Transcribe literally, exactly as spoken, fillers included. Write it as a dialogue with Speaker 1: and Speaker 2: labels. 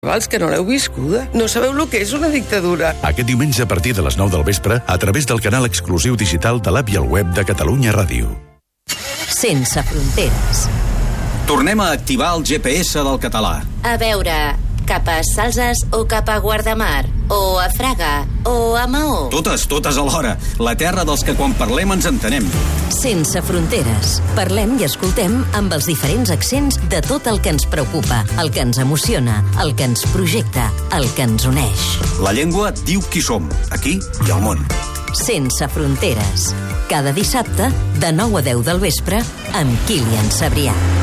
Speaker 1: Els que no l'heu viscuda, no sabeu el que és una dictadura.
Speaker 2: Aquest diumenge a partir de les nou del vespre, a través del canal exclusiu digital de l'app i el web de Catalunya Ràdio.
Speaker 3: Sense fronteres.
Speaker 4: Tornem a activar el G P S del català.
Speaker 3: A veure, cap a Salses o cap a Guardamar? O a Fraga? O a Maó?
Speaker 4: Totes, totes alhora. La terra dels que quan parlem ens entenem.
Speaker 3: Sense fronteres. Parlem i escoltem amb els diferents accents de tot el que ens preocupa, el que ens emociona, el que ens projecta, el que ens uneix.
Speaker 4: La llengua diu qui som, aquí i al món.
Speaker 3: Sense fronteres. Cada dissabte, de nou a deu del vespre, amb Kilian Sabrià.